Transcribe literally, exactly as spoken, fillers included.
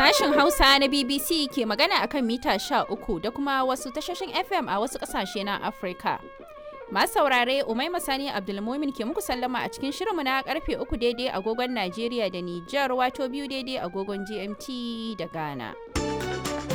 Sashen Hausa na B B C ke magana akan mita sha uku da kuma wasu tashoshin F M a wasu ƙasashe na Afirka. Masu saurare Umaima Sani Abdulmumin ke muku sallama a cikin shirinmu na karfe uku daidai agogon Najeriya da Nijar wato biyu daidai agogon G M T da Ghana.